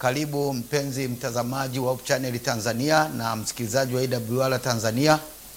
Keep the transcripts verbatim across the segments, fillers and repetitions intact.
Karibu mpenzi mtazamaji wa Hope Channel Tanzania na msikilizaji wa A W R Tanzania.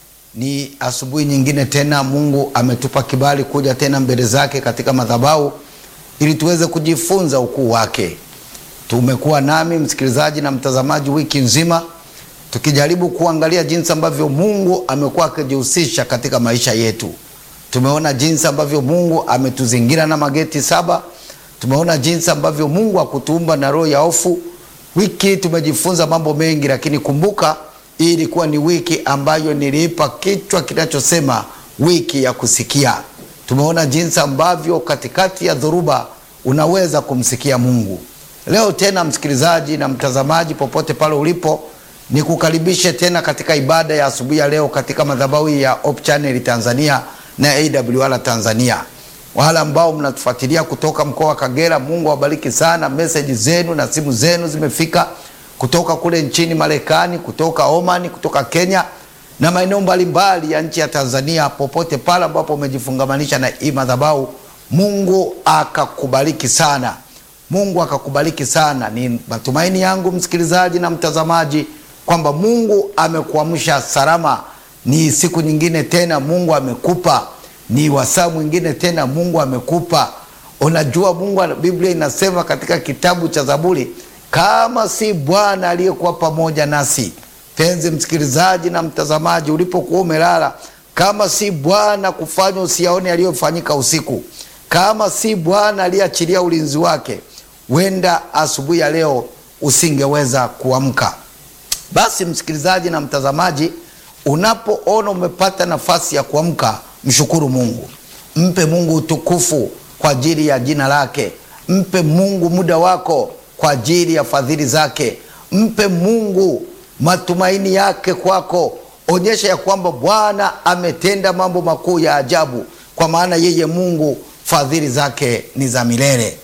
Ni asubuhi nyingine tena Mungu ametupa kibali kuja tena mbele zake katika madhabahu ili tuweze kujifunza ukuu wake. Tumekuwa nami msikilizaji na mtazamaji wiki nzima tukijaribu kuangalia jinsi ambavyo Mungu amekuwa akijihusisha katika maisha yetu. Tumeona jinsi ambavyo Mungu ametuzingira na mageti saba. Tumeona jinsi ambavyo Mungu hakutuumba na roho ya hofu. Wiki tumejifunza mambo mengi, lakini kumbuka hii ilikuwa ni wiki ambayo niliipa kichwa kinachosema wiki ya kusikia. Tumeona jinsi ambavyo katikati ya dhoruba unaweza kumsikia Mungu. Leo tena msikilizaji na mtazamaji popote pale ulipo, nikukaribishe tena katika ibada ya asubuhi ya leo katika madhabahu ya Hope Channel Tanzania na A W R Tanzania. Wale ambao mnatufuatilia kutoka mkoa wa Kagera, Mungu awabariki sana. Message zenu na simu zenu zimefika kutoka kule nchini Marekani, kutoka Oman, kutoka Kenya na maeneo mbalimbali ya nchi ya Tanzania. Popote pale ambapo umejifungamanisha na hii madhabahu, Mungu akakubariki sana. Mungu akakubariki sana. Ni matumaini yangu msikilizaji na mtazamaji kwamba Mungu amekuamsha salama. Ni siku nyingine tena Mungu amekupa. Ni wasaa mwingine tena Mungu amekupa. Unajua Mungu, Biblia inasema katika kitabu cha Zaburi, kama si Bwana aliyekuwa pamoja nasi. Penzi msikilizaji na mtazamaji, ulipokuwa umelala, kama si Bwana kufanya usiaone aliyofanyika usiku, kama si Bwana aliyeachilia ulinzi wake, wenda asubuhi ya leo usingeweza kuamka. Basi msikilizaji na mtazamaji, unapoona umepata nafasi ya kuamka, mshukuru Mungu. Mpe Mungu utukufu kwa ajili ya jina lake. Mpe Mungu muda wako kwa ajili ya fadhili zake. Mpe Mungu matumaini yake kwako. Onyesha ya kwamba Bwana ametenda mambo makuu ya ajabu, kwa maana yeye Mungu fadhili zake ni za milele.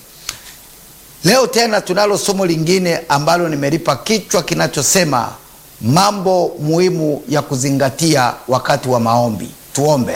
Leo tena tunalo somo lingine ambalo nimelipa kichwa kinachosema mambo muhimu ya kuzingatia wakati wa maombi. Tuombe.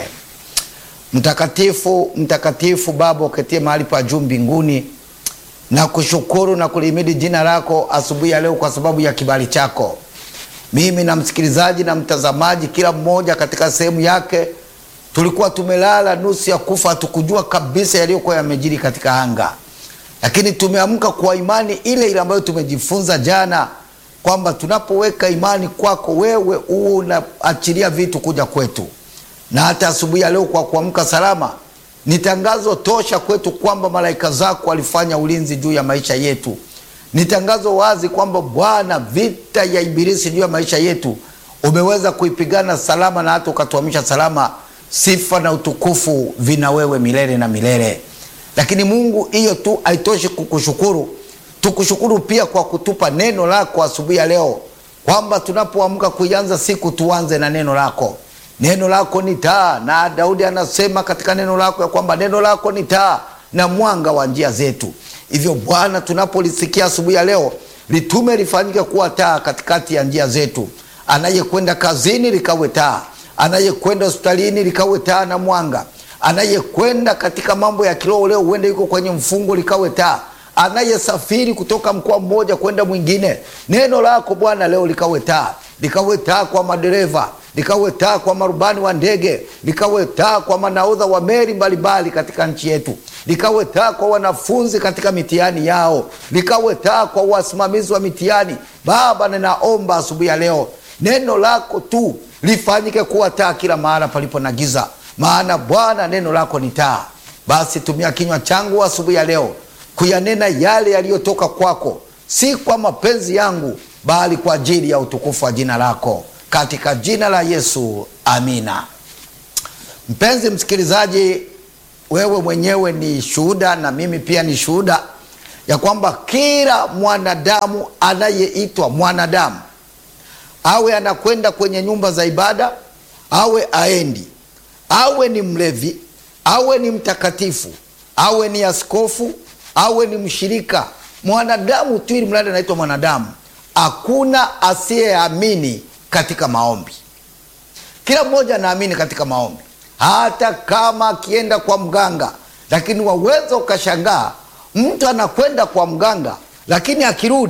Mtakatifu, mtakatifu Baba uketie mahali pa juu mbinguni, na kushukuru na kulihimidi jina lako asubuhi ya leo kwa sababu ya kibali chako. Mimi na msikilizaji na mtazamaji, kila mmoja katika sehemu yake, tulikuwa tumelala nusu ya kufa, tukujua kabisa yaliyokuwa yamejiri katika anga. Lakini tumeamka kwa imani ile ile ambayo tumejifunza jana, kwamba tunapoweka imani kwako wewe, unaachilia vitu kuja kwetu. Na hata asubuhi ya leo kwa kuamka salama, ni tangazo tosha kwetu kwamba malaika zako walifanya ulinzi juu ya maisha yetu. Ni tangazo wazi kwamba Bwana, vita ya ibilisi juu ya maisha yetu umeweza kuipigana salama, na hata ukatuamisha salama. Sifa na utukufu vina wewe milele na milele. Lakini Mungu, hiyo tu haitoshi kukushukuru. Tukushukuru pia kwa kutupa neno lako asubuhi ya leo, kwamba tunapoamka kuianza siku tuanze na neno lako. Neno lako ni taa, na Daudi anasema katika neno lako ya kwamba neno lako ni taa na mwanga wa njia zetu. Hivyo Bwana, tunapolisikia asubuhi ya leo, litume lifanyike kuwa taa katikati ya njia zetu. Anayekwenda kazini likawe taa, anayekwenda hospitalini likawe taa na mwanga, anayekwenda katika mambo ya kiroho leo uende yuko kwenye mfungo likawe taa, anayesafiri kutoka mkoa mmoja kwenda mwingine, neno lako Bwana leo likawe taa. Likawe taa kwa madereva, likawe taa kwa marubani wa ndege, likawe taa kwa manahodha wa meli mbalimbali katika nchi yetu, likawe taa kwa wanafunzi katika mitihani yao, likawe taa kwa wasimamizi wa mitihani. Baba, ninaomba asubuhi ya leo neno lako tu lifanyike kuwa taa kila mahali palipo na giza, maana Bwana neno lako ni taa. Basi tumia kinywa changu asubuhi ya leo kuyanena yale yaliyotoka kwako, si kwa mapenzi yangu bali kwa ajili ya utukufu wa jina lako, katika jina la Yesu, amina. Mpenzi msikilizaji, wewe mwenyewe ni shuhuda na mimi pia ni shuhuda ya kwamba kila mwanadamu anayeitwa mwanadamu, awe anakwenda kwenye nyumba za ibada, awe aendi, awe ni mlevi, awe ni mtakatifu, awe ni askofu, awe ni mshirika, mwanadamu tu ili mradi anaitwa mwanadamu, hakuna asiyeamini katika maombi. Kila mmoja anaamini katika maombi, hata kama akienda kwa mganga. Lakini waweza ukashangaa, mtu anakwenda kwa mganga, lakini akirudi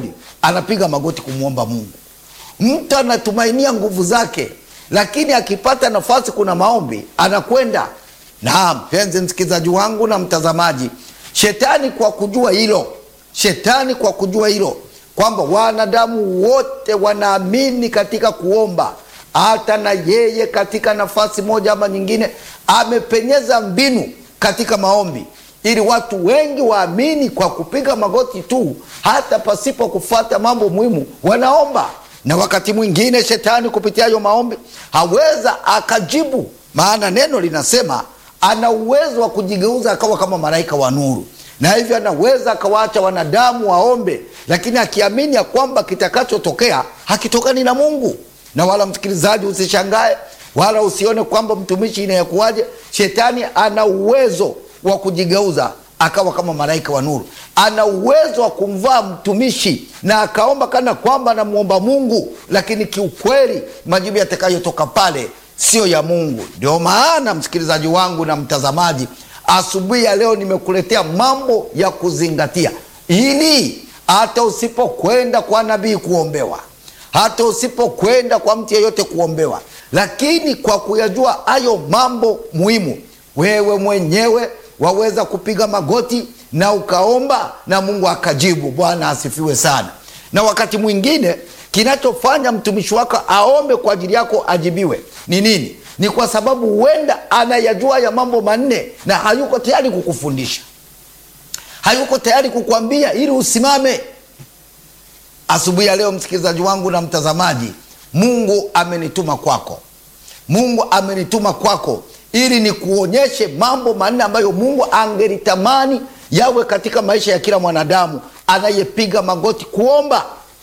anapiga magoti kumwomba Mungu. Mtu anatumainia nguvu zake, lakini akipata nafasi kuna maombi anakwenda. Na mpenzi msikilizaji wangu na mtazamaji, shetani kwa kujua hilo, shetani kwa kujua hilo kwamba wanadamu wote wanaamini katika kuomba, hata na yeye katika nafasi moja ama nyingine amepenyeza mbinu katika maombi ili watu wengi waamini kwa kupiga magoti tu, hata pasipo kufuata mambo muhimu wanaomba. Na wakati mwingine shetani kupitia hayo maombi haweza akajibu, maana neno linasema ana uwezo wa kujigeuza akawa kama malaika wa nuru, na hivyo anaweza akawaacha wanadamu waombe, lakini akiamini ya kwamba kitakachotokea hakitokani na Mungu. Na wala msikilizaji, usishangae wala usione kwamba mtumishi inayakuwaje. Shetani ana uwezo wa kujigeuza akawa kama malaika wa nuru. Ana uwezo wa kumvaa mtumishi na akaomba kana kwamba anamuomba Mungu, lakini kiukweli majibu yatakayotoka pale sio ya Mungu. Ndio maana msikilizaji wangu na mtazamaji, asubuhi ya leo nimekuletea mambo ya kuzingatia, ili hata usipokwenda kwa nabii kuombewa, hata usipokwenda kwa mtu yeyote kuombewa, lakini kwa kuyajua hayo mambo muhimu, wewe mwenyewe waweza kupiga magoti na ukaomba na Mungu akajibu. Bwana asifiwe sana. Na wakati mwingine kinachofanya mtumishi wako aombe kwa ajili yako ajibiwe ni nini? Ni kwa sababu huenda anayajua ya mambo manne na hayuko tayari kukufundisha, hayuko tayari kukuambia ili usimame. Asubuhi ya leo msikilizaji wangu na mtazamaji, Mungu amenituma kwako, Mungu amenituma kwako ili nikuonyeshe mambo manne ambayo Mungu angelitamani yawe katika maisha ya kila mwanadamu anayepiga magoti kuomba.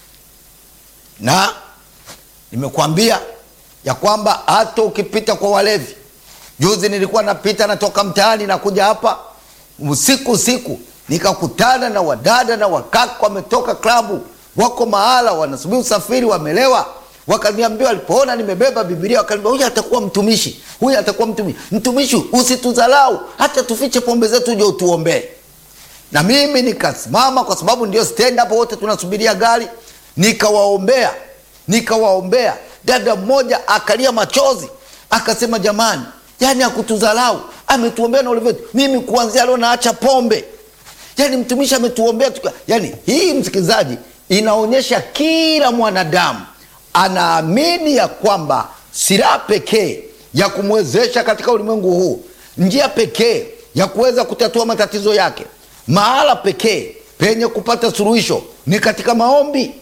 Na nimekuambia ya kwamba hata ukipita kwa walevi, juzi nilikuwa napita natoka mtaani na kuja hapa usiku usiku, nikakutana na wadada na wakaka wametoka klabu, wako mahala wanasubiri usafiri, wamelewa. Wakaniambia walipoona nimebeba Biblia, wakaniambia huyu atakuwa mtumishi, huyu atakuwa mtumishi. Mtumishi, usituzalau, hata tufiche pombe zetu uje utuombee. Na mimi nikasimama, kwa sababu ndio stand up, wote tunasubiria gari, nikawaombea, nikawaombea. Dada mmoja akalia machozi, akasema jamani, yani hakutuzalau, ametuombea na ulivyo. Mimi kuanzia leo naacha pombe. Yani mtumishi ametuombea. Yani hii msikilizaji inaonyesha kila mwanadamu anaamini ya kwamba silaha pekee ya kumwezesha katika ulimwengu huu, njia pekee ya kuweza kutatua matatizo yake, mahala pekee penye kupata suluhisho ni katika maombi.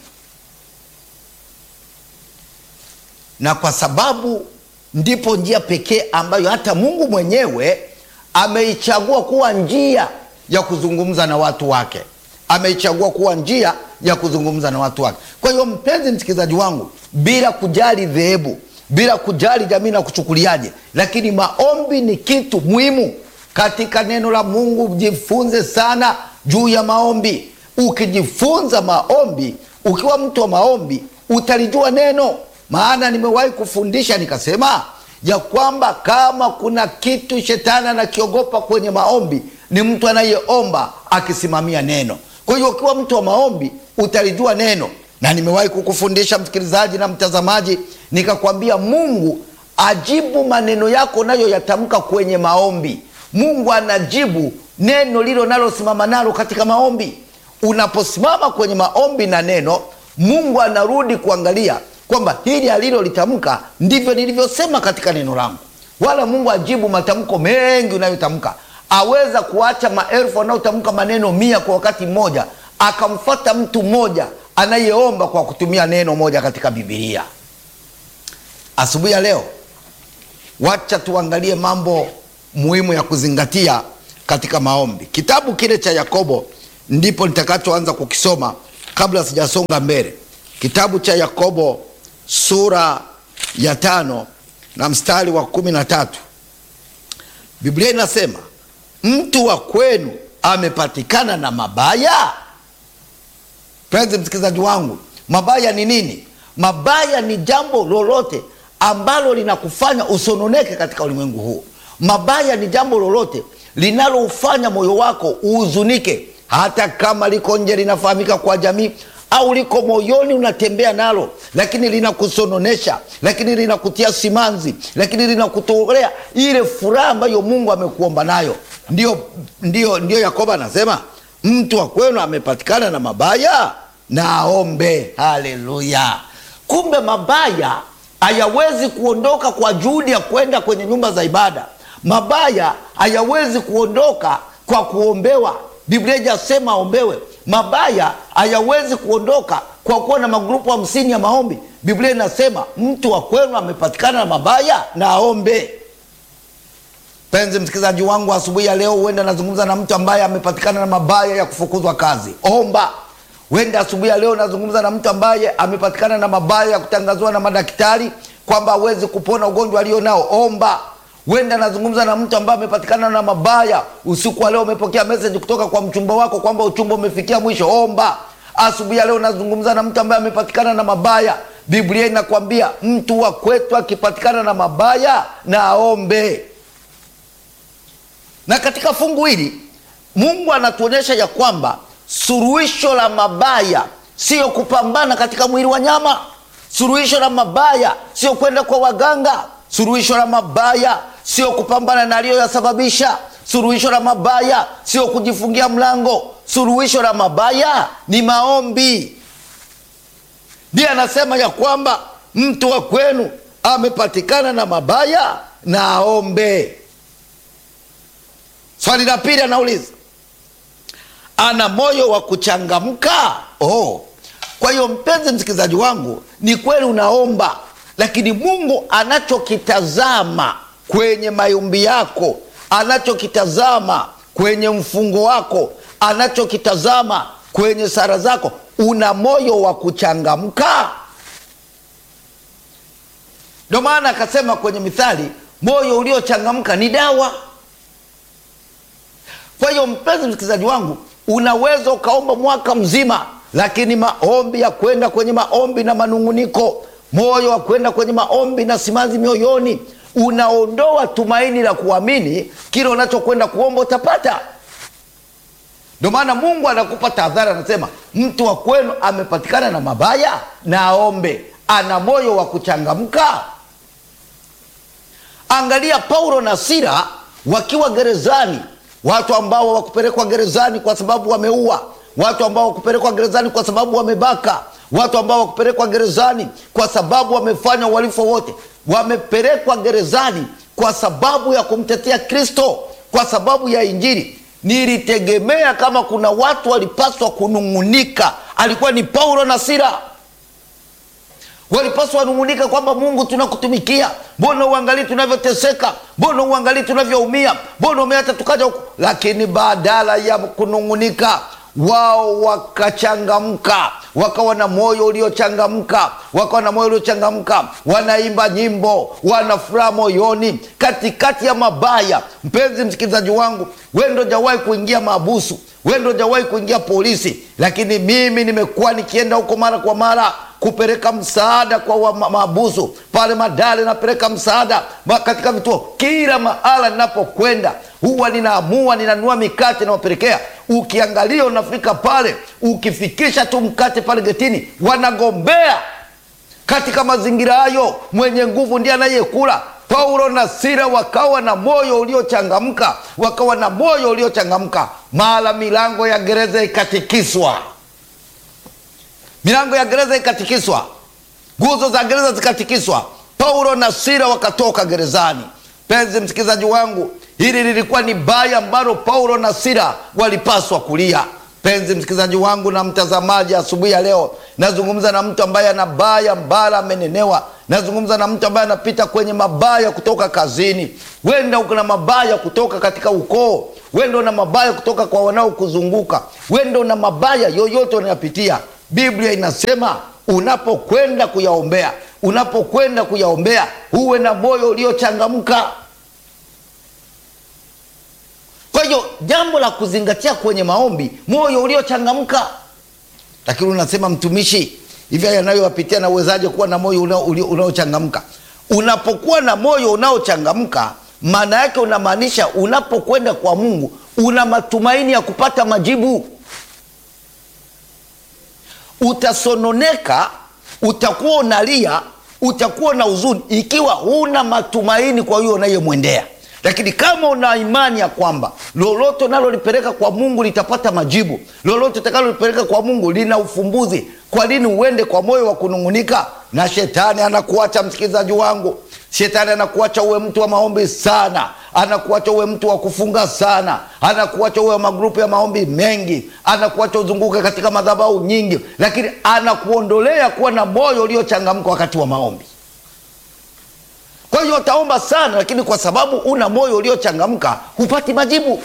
Na kwa sababu ndipo njia pekee ambayo hata Mungu mwenyewe ameichagua kuwa njia ya kuzungumza na watu wake, ameichagua kuwa njia ya kuzungumza na watu wake. Kwa hiyo mpenzi msikilizaji wangu, bila kujali dhehebu, bila kujali jamii na kuchukuliaje, lakini maombi ni kitu muhimu katika neno la Mungu. Jifunze sana juu ya maombi. Ukijifunza maombi, ukiwa mtu wa maombi, utalijua neno. Maana nimewahi kufundisha nikasema ya kwamba kama kuna kitu shetani anakiogopa kwenye maombi, ni mtu anayeomba akisimamia neno. Kwa hiyo ukiwa mtu wa maombi utalijua neno. Na nimewahi kukufundisha msikilizaji na mtazamaji, nikakwambia Mungu ajibu maneno yako nayo yatamka kwenye maombi. Mungu anajibu neno lilo nalo simama nalo katika maombi. Unaposimama kwenye maombi na neno, Mungu anarudi kuangalia kwamba hili alilo litamka ndivyo nilivyosema katika neno langu. Wala Mungu ajibu matamko mengi unayotamka. Aweza kuacha maelfu wanaotamka maneno mia kwa wakati mmoja, akamfuata mtu mmoja anayeomba kwa kutumia neno moja katika Biblia. Asubuhi ya leo, wacha tuangalie mambo muhimu ya kuzingatia katika maombi. Kitabu kile cha Yakobo ndipo nitakachoanza kukisoma kabla sijasonga mbele. Kitabu cha Yakobo sura ya tano na mstari wa kumi na tatu. Biblia inasema, mtu wa kwenu amepatikana na mabaya. Penzi msikilizaji wangu, mabaya ni nini? Mabaya ni jambo lolote ambalo linakufanya usononeke katika ulimwengu huu. Mabaya ni jambo lolote linaloufanya moyo wako uhuzunike, hata kama liko nje linafahamika kwa jamii, au liko moyoni unatembea nalo, lakini linakusononesha, lakini linakutia simanzi, lakini linakutolea ile furaha ambayo Mungu amekuomba nayo. Ndio, ndio, ndio Yakobo anasema mtu wa kwenu amepatikana na mabaya na aombe. Haleluya! Kumbe mabaya hayawezi kuondoka kwa juhudi ya kwenda kwenye nyumba za ibada. Mabaya hayawezi kuondoka kwa kuombewa. Biblia haijasema aombewe. Mabaya hayawezi kuondoka kwa kuwa na magrupu hamsini ya maombi. Biblia inasema mtu wa kwenu amepatikana na mabaya na aombe. Penzi msikilizaji wangu, asubuhi ya leo huenda nazungumza na mtu ambaye amepatikana na mabaya ya kufukuzwa kazi. Omba. Huenda asubuhi ya leo nazungumza na mtu ambaye amepatikana na mabaya ya kutangazwa na madaktari kwamba hawezi kupona ugonjwa alio nao. Omba. Huenda nazungumza na mtu ambaye amepatikana na mabaya, usiku wa leo umepokea message kutoka kwa mchumba wako kwamba uchumba umefikia mwisho. Omba. Asubuhi ya leo nazungumza na mtu ambaye amepatikana na mabaya. Biblia inakwambia mtu wa kwetu akipatikana na mabaya na aombe. Na katika fungu hili Mungu anatuonyesha ya kwamba suluhisho la mabaya sio kupambana katika mwili wa nyama. Suluhisho la mabaya sio kwenda kwa waganga. Suluhisho la mabaya sio kupambana na aliyoyasababisha. Suluhisho la mabaya sio kujifungia mlango. Suluhisho la mabaya ni maombi. Ndiye anasema ya kwamba mtu wa kwenu amepatikana na mabaya na aombe. Swali la pili anauliza, ana moyo wa kuchangamka? Oh. Kwa hiyo mpenzi msikilizaji wangu, ni kweli unaomba, lakini Mungu anachokitazama kwenye maombi yako, anachokitazama kwenye mfungo wako, anachokitazama kwenye sala zako, una moyo wa kuchangamka? Ndio maana akasema kwenye Mithali, moyo uliochangamka ni dawa. Kwa hiyo mpenzi msikilizaji wangu, unaweza ukaomba mwaka mzima, lakini maombi ya kwenda kwenye maombi na manunguniko, moyo wa kwenda kwenye maombi na simanzi mioyoni, unaondoa tumaini la kuamini kile unachokwenda kuomba utapata. Ndio maana Mungu anakupa tahadhari, anasema mtu wa kwenu amepatikana na mabaya na aombe. Ana moyo wa kuchangamka? Angalia Paulo na Sila wakiwa gerezani, watu ambao hawakupelekwa gerezani kwa sababu wameua, watu ambao hawakupelekwa gerezani kwa sababu wamebaka, watu ambao hawakupelekwa gerezani kwa sababu wamefanya uhalifu wote. Wamepelekwa gerezani kwa sababu ya kumtetea Kristo, kwa sababu ya Injili. Nilitegemea kama kuna watu walipaswa kunungunika, alikuwa ni Paulo na Sila. Walipaswa wanungunika kwamba Mungu, tunakutumikia, mbona uangalie tunavyoteseka, mbona uangalie tunavyoumia, mbona umeacha tukaja huko. Lakini badala ya kunungunika, wao wakachangamka, wakawa na moyo uliochangamka, wakawa na moyo uliochangamka, wanaimba nyimbo, wana furaha moyoni katikati ya mabaya. Mpenzi msikilizaji wangu, wewe ndio hujawahi kuingia mahabusu, wewe ndio hujawahi kuingia polisi, lakini mimi nimekuwa nikienda huko mara kwa mara kupeleka msaada kwa mahabusu pale Madale, napeleka msaada katika vituo. Kila mahala ninapokwenda huwa ninaamua ninanunua mikate na wapelekea. Ukiangalia unafika pale, ukifikisha tu mkate pale getini, wanagombea. Katika mazingira hayo, mwenye nguvu ndiye anayekula. Paulo na Sila wakawa na moyo uliochangamka, wakawa na moyo uliochangamka. Mara milango ya gereza ikatikiswa, milango ya gereza ikatikiswa, nguzo za gereza zikatikiswa, Paulo na Sila wakatoka gerezani. Penzi msikilizaji wangu, hili lilikuwa ni baya ambalo Paulo na Sila walipaswa kulia. Penzi msikilizaji wangu na mtazamaji, asubuhi ya leo nazungumza na mtu ambaye ana baya mbala amenenewa. Nazungumza na mtu ambaye anapita kwenye mabaya kutoka kazini. Wenda una mabaya kutoka katika ukoo, wenda una mabaya kutoka kwa wanaokuzunguka, wenda una mabaya yoyote unayapitia. Biblia inasema unapokwenda kuyaombea, unapokwenda kuyaombea uwe na moyo uliochangamka. Kwa hiyo jambo la kuzingatia kwenye maombi, moyo uliochangamka. Lakini unasema, mtumishi, hivi yanayowapitia na uwezaje kuwa na moyo unaochangamka? Unapokuwa na moyo unaochangamka, maana yake unamaanisha unapokwenda kwa Mungu una matumaini ya kupata majibu. utasononeka, utakuwa unalia, utakuwa na huzuni ikiwa huna matumaini kwa huyo unayemwendea. Lakini kama una imani ya kwamba lolote unalolipeleka kwa Mungu litapata majibu, lolote utakalolipeleka kwa Mungu lina ufumbuzi, kwa nini uende kwa moyo wa kunungunika? Na shetani anakuacha, msikilizaji wangu, shetani anakuacha uwe mtu wa maombi sana, anakuacha uwe mtu wa kufunga sana, anakuacha uwe magrupu ya maombi mengi, anakuacha uzunguke katika madhabahu nyingi, lakini anakuondolea kuwa na moyo uliochangamka wakati wa maombi. Kwa hiyo utaomba sana, lakini kwa sababu una moyo uliochangamka hupati majibu.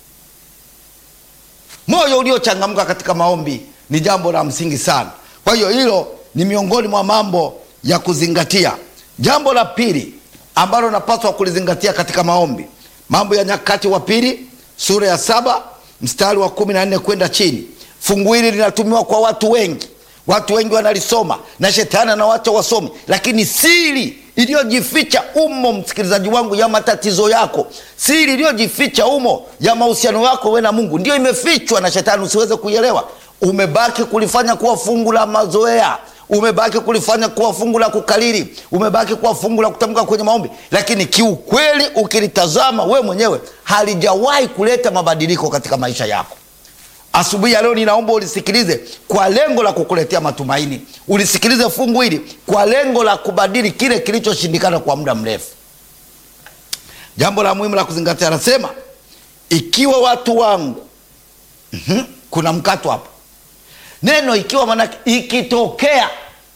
Moyo uliochangamka katika maombi ni jambo la msingi sana. Kwa hiyo hilo ni miongoni mwa mambo ya kuzingatia. Jambo la pili ambalo napaswa kulizingatia katika maombi, Mambo ya Nyakati wa Pili sura ya saba mstari wa kumi na nne kwenda chini. Fungu hili linatumiwa kwa watu wengi, watu wengi wanalisoma na shetani anawacha wasome, lakini siri iliyojificha umo, msikilizaji wangu, ya matatizo yako, siri iliyojificha umo ya mahusiano yako wewe na Mungu, ndio imefichwa na shetani usiweze kuielewa. Umebaki kulifanya kuwa fungu la mazoea, umebaki kulifanya kuwa fungu la kukalili, umebaki kuwa fungu la kutamka kwenye maombi, lakini kiukweli ukilitazama we mwenyewe halijawahi kuleta mabadiliko katika maisha yako. Asubuhi ya leo ninaomba ulisikilize kwa lengo la kukuletea matumaini. Ulisikilize fungu hili kwa lengo la kubadili kile kilichoshindikana kwa muda mrefu. Jambo la muhimu la kuzingatia, anasema ikiwa watu wangu, mm-hmm, kuna mkato hapo. Neno ikiwa maana ikitokea,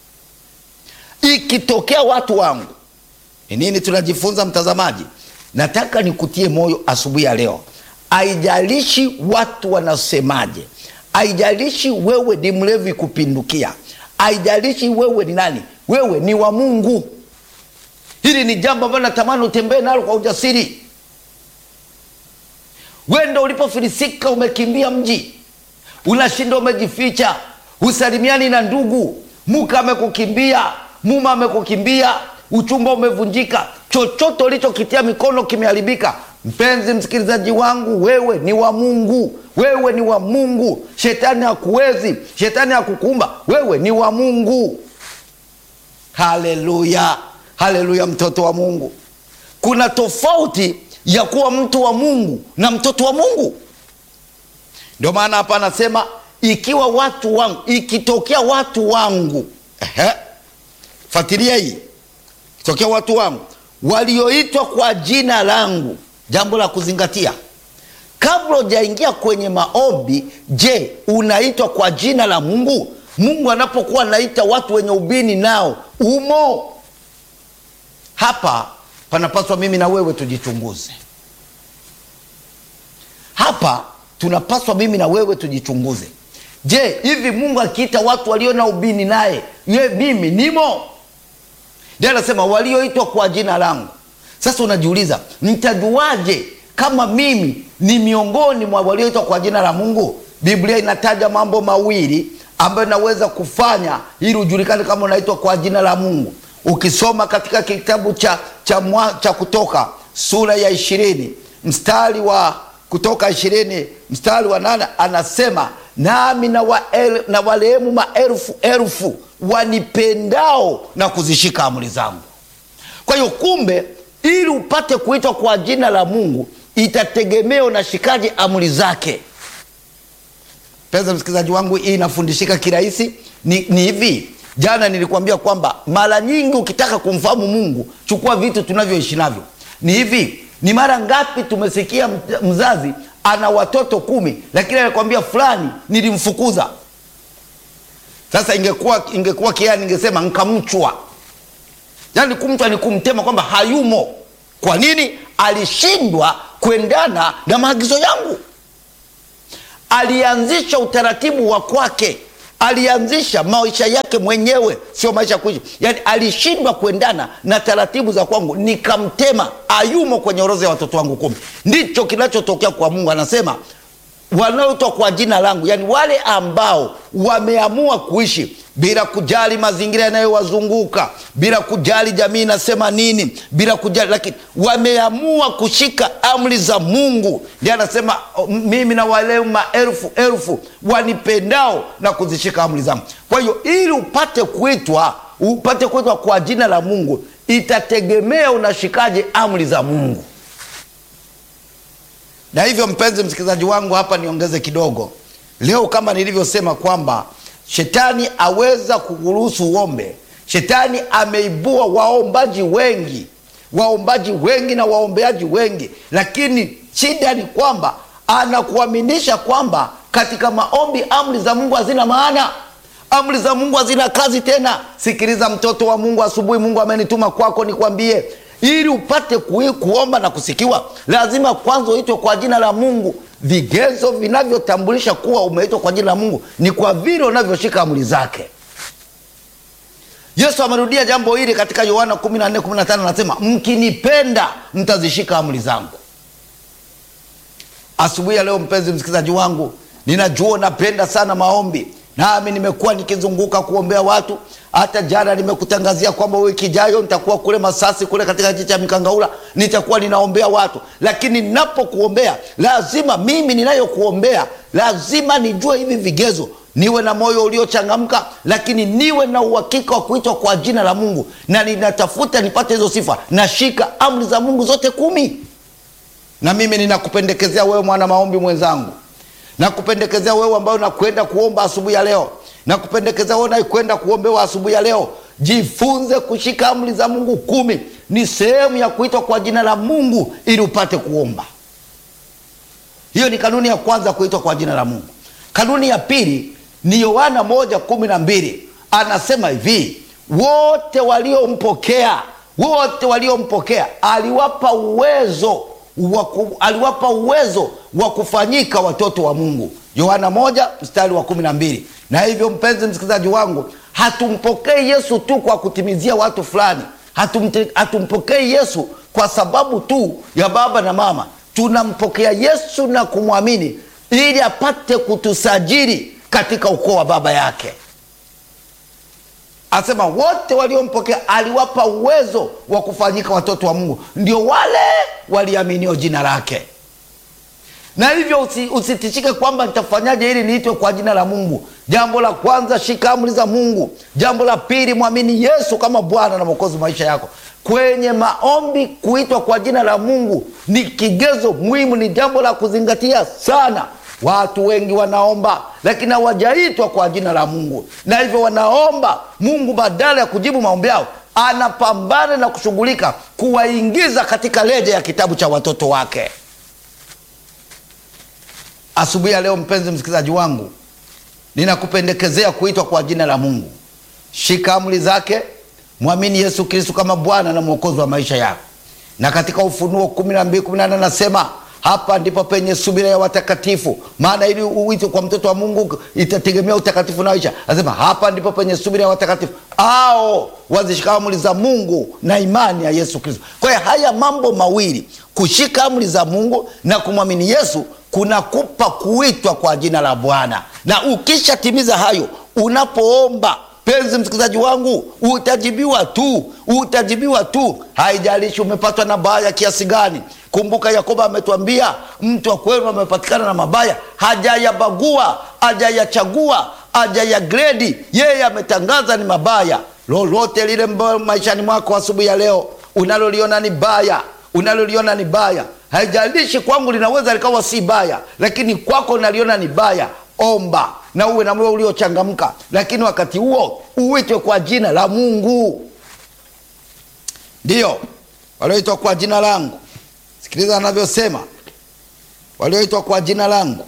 ikitokea watu wangu. Ni nini tunajifunza, mtazamaji? Nataka nikutie moyo asubuhi ya leo. Haijalishi watu wanasemaje, haijalishi wewe ni mlevi kupindukia, haijalishi wewe ni nani, wewe ni wa Mungu. Hili ni jambo ambalo natamani utembee nalo kwa ujasiri. Wendo ulipofilisika, umekimbia mji, unashinda umejificha, usalimiani na ndugu, muka amekukimbia, muma amekukimbia, uchumba umevunjika, chochote ulichokitia mikono kimeharibika. Mpenzi msikilizaji wangu, wewe ni wa Mungu, wewe ni wa Mungu. Shetani hakuwezi, shetani hakukumba, wewe ni wa Mungu. Haleluya, haleluya, mtoto wa Mungu. Kuna tofauti ya kuwa mtu wa Mungu na mtoto wa Mungu. Ndio maana hapa anasema ikiwa watu wangu, ikitokea watu wangu. Ehe, fuatilia hii. Ikitokea watu wangu walioitwa kwa jina langu. Jambo la kuzingatia kabla hujaingia kwenye maombi, je, unaitwa kwa jina la Mungu? Mungu anapokuwa anaita watu wenye ubini nao umo? Hapa panapaswa mimi na wewe tujichunguze. Hapa tunapaswa mimi na wewe tujichunguze. Je, hivi Mungu akiita watu walio na ubini naye, ye mimi nimo? Ndio anasema walioitwa kwa jina langu. Sasa unajiuliza, nitajuaje kama mimi ni miongoni mwa walioitwa kwa jina la Mungu? Biblia inataja mambo mawili ambayo naweza kufanya ili ujulikane kama unaitwa kwa jina la Mungu. Ukisoma katika kitabu cha cha, mwa, cha Kutoka sura ya ishirini mstari wa Kutoka ishirini mstari wa nane, anasema nami na, wa el, na walehemu maelfu elfu wanipendao na kuzishika amri zangu. Kwa hiyo kumbe, ili upate kuitwa kwa jina la Mungu itategemea unashikaje amri zake. Pesa msikilizaji wangu, hii inafundishika kirahisi. Ni, ni hivi, jana nilikwambia kwamba mara nyingi ukitaka kumfahamu Mungu, chukua vitu tunavyoishi navyo. Ni hivi, ni mara ngapi tumesikia mzazi ana watoto kumi lakini anakuambia fulani nilimfukuza. Sasa ingekuwa ingekuwa kia ningesema nkamchwa. Yaani kumchwa ni kumtema kwamba hayumo. Kwa nini? Alishindwa kuendana na maagizo yangu. Alianzisha utaratibu wa kwake, alianzisha maisha yake mwenyewe, sio maisha kuishi. Yaani alishindwa kuendana na taratibu za kwangu, nikamtema, hayumo kwenye orodha ya watoto wangu kumi. Ndicho kinachotokea kwa Mungu. Anasema wanaoitwa kwa jina langu, yani wale ambao wameamua kuishi bila kujali mazingira yanayowazunguka, bila kujali jamii inasema nini, bila kujali, lakini wameamua kushika amri za Mungu. Ndiye anasema mimi na wale maelfu elfu wanipendao na kuzishika amri zangu. Kwa hiyo ili upate kuitwa, upate kuitwa kwa jina la Mungu, itategemea unashikaje amri za Mungu. Na hivyo mpenzi msikilizaji wangu, hapa niongeze kidogo. Leo kama nilivyosema kwamba shetani aweza kukuruhusu uombe. Shetani ameibua waombaji wengi, waombaji wengi na waombeaji wengi, lakini shida ni kwamba anakuaminisha kwamba katika maombi amri za Mungu hazina maana, amri za Mungu hazina kazi tena. Sikiliza mtoto wa Mungu, asubuhi Mungu amenituma kwako nikwambie, ili upate ku, kuomba na kusikiwa, lazima kwanza uitwe kwa jina la Mungu. Vigezo vinavyotambulisha kuwa umeitwa kwa jina la Mungu ni kwa vile unavyoshika amri zake. Yesu amerudia jambo hili katika Yohana kumi na nne kumi na tano, anasema mkinipenda mtazishika amri zangu. Asubuhi ya leo mpenzi msikilizaji wangu, ninajua napenda sana maombi, nami nimekuwa nikizunguka kuombea watu. Hata jana nimekutangazia kwamba wiki ijayo nitakuwa kule Masasi, kule katika kijiji cha Mikangaula, nitakuwa ninaombea watu. Lakini ninapokuombea, lazima mimi ninayokuombea, lazima nijue hivi vigezo. Niwe na moyo uliochangamka, lakini niwe na uhakika wa kuitwa kwa jina la Mungu, na ninatafuta nipate hizo sifa. Nashika amri za Mungu zote kumi. Na mimi ninakupendekezea wewe mwana maombi mwenzangu, na kupendekezea wewe ambaye unakwenda kuomba asubuhi ya leo, na kupendekezea wewe unakwenda kuombewa asubuhi ya leo, jifunze kushika amri za Mungu kumi. Ni sehemu ya kuitwa kwa jina la Mungu ili upate kuomba. Hiyo ni kanuni ya kwanza, kuitwa kwa jina la Mungu. Kanuni ya pili ni Yohana moja kumi na mbili, anasema hivi, wote waliompokea, wote waliompokea aliwapa uwezo Waku, aliwapa uwezo wa kufanyika watoto wa Mungu. Yohana moja mstari wa kumi na mbili. Na hivyo mpenzi msikilizaji wangu, hatumpokei Yesu tu kwa kutimizia watu fulani. Hatumte, hatumpokei Yesu kwa sababu tu ya baba na mama. Tunampokea Yesu na kumwamini ili apate kutusajili katika ukoo wa baba yake. Asema wote waliompokea aliwapa uwezo wa kufanyika watoto wa Mungu, ndio wale waliaminio jina lake. Na hivyo usi, usitishike kwamba nitafanyaje ili niitwe kwa jina la Mungu. Jambo la kwanza, shika amri za Mungu. Jambo la pili, muamini Yesu kama Bwana na Mwokozi maisha yako. Kwenye maombi, kuitwa kwa jina la Mungu ni kigezo muhimu, ni jambo la kuzingatia sana. Watu wengi wanaomba lakini hawajaitwa kwa jina la Mungu, na hivyo wanaomba Mungu badala ya kujibu maombi yao anapambana na kushughulika kuwaingiza katika leje ya kitabu cha watoto wake. Asubuhi ya leo mpenzi msikilizaji wangu, ninakupendekezea kuitwa kwa jina la Mungu. Shika amri zake, muamini Yesu Kristo kama Bwana na Mwokozi wa maisha yako. Na katika Ufunuo kumi na mbili kumi na nane nasema, hapa ndipo penye subira ya watakatifu. Maana ili uitwe kwa mtoto wa Mungu itategemea utakatifu na maisha. Anasema hapa ndipo penye subira ya watakatifu, ao wazishika amri za Mungu na imani ya Yesu Kristo. Kwa hiyo haya mambo mawili, kushika amri za Mungu na kumwamini Yesu, kunakupa kuitwa kwa jina la Bwana. Na ukishatimiza hayo, unapoomba penzi msikilizaji wangu, utajibiwa tu, utajibiwa tu. Haijalishi umepatwa na baya kiasi gani. Kumbuka Yakobo ametuambia mtu wa kwenu amepatikana na mabaya, hajayabagua, hajayachagua, hajayagredi, yeye ametangaza ni mabaya. Lolote lile mbaya maishani mwako asubuhi ya leo, unaloliona ni baya, unaloliona ni baya, haijalishi kwangu linaweza likawa si baya, lakini kwako unaliona ni baya, omba na uwe na moyo uliochangamka, lakini wakati huo uitwe kwa jina la Mungu. Ndio walioitwa kwa jina langu, sikiliza anavyosema, walioitwa kwa jina langu,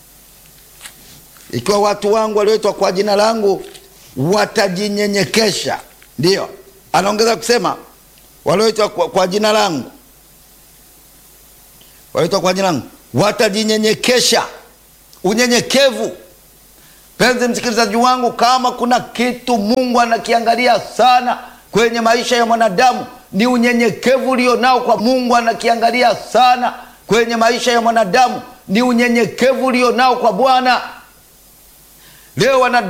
ikiwa watu wangu walioitwa kwa jina langu watajinyenyekesha. Ndio anaongeza kusema walioitwa kwa, kwa jina langu, walioitwa kwa jina langu watajinyenyekesha. Unyenyekevu, penzi msikilizaji wangu, kama kuna kitu Mungu anakiangalia sana kwenye maisha ya mwanadamu, ni unyenyekevu ulio nao kwa Mungu. Anakiangalia sana kwenye maisha ya mwanadamu, ni unyenyekevu ulio nao kwa Bwana. Leo wana